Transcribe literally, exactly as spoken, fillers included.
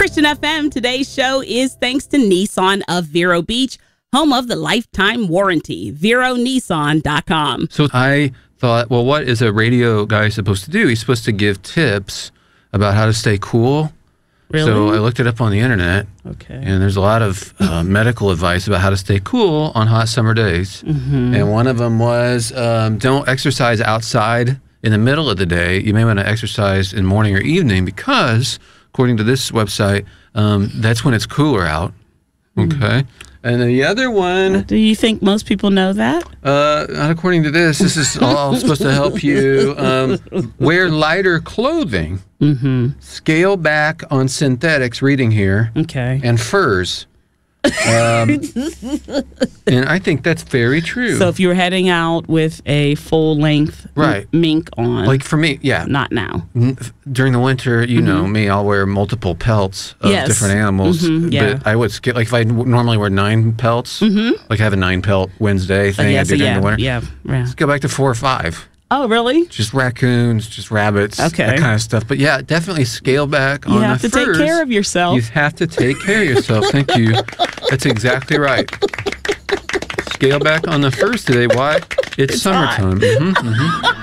Christian F M, today's show is thanks to Nissan of Vero Beach, home of the lifetime warranty. Vero Nissan dot com. So I thought, well, what is a radio guy supposed to do? He's supposed to give tips about how to stay cool. Really? So I looked it up on the internet. Okay. And there's a lot of uh, medical advice about how to stay cool on hot summer days. Mm-hmm. And one of them was um, don't exercise outside in the middle of the day. You may want to exercise in morning or evening because, according to this website, um, that's when it's cooler out. Okay. Mm-hmm. And then the other one... Do you think most people know that? Uh, not according to this. This is all supposed to help you um, wear lighter clothing. Mm-hmm. Scale back on synthetics, reading here. Okay. And furs. Um, and I think that's very true. So if you were heading out with a full-length right. mink on. Like for me, yeah. Not now. During the winter, you mm-hmm. know me, I'll wear multiple pelts of yes. different animals. Mm-hmm. Yeah. But I would skip, like if I normally wear nine pelts, mm-hmm. like I have a nine pelt Wednesday thing uh, yeah, I do so during yeah, the winter. Yeah, yeah. Let's go back to four or five. Oh, really? Just raccoons, just rabbits, okay. that kind of stuff. But yeah, definitely scale back you on the have to furs. take care of yourself. You have to take care of yourself. Thank you. That's exactly right. Scale back on the furs today. Why? It's, it's summertime. Mm-hmm, mm-hmm.